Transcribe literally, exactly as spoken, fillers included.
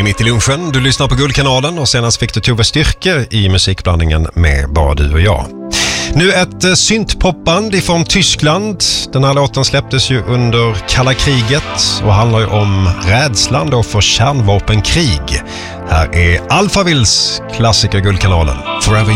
mitt i lunchen. Du lyssnar på Guldkanalen och senast fick du Tove Styrke i musikblandningen med Bara du och jag. Nu ett syntpopband ifrån Tyskland. Den här låten släpptes ju under kalla kriget och handlar ju om rädslan då för kärnvapenkrig. Här är Alphavilles klassiker Guldkanalen Forever